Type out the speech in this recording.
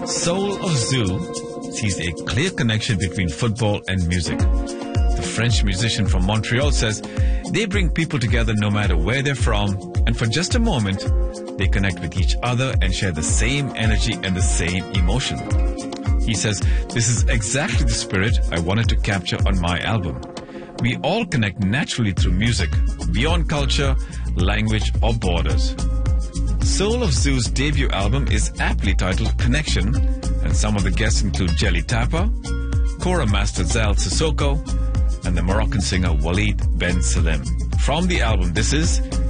Soul of Zoo sees a clear connection between football and music. The French musician from Montreal says they bring people together no matter where they're from, and for just a moment, they connect with each other and share the same energy and the same emotion. He says, this is exactly the spirit I wanted to capture on my album. We all connect naturally through music, beyond culture, language, or borders. Soul of Zoo's debut album is aptly titled Connection, and some of the guests include Jelly Tapa, Kora master Zal Sissoko, and the Moroccan singer Walid Ben Salim. From the album, this is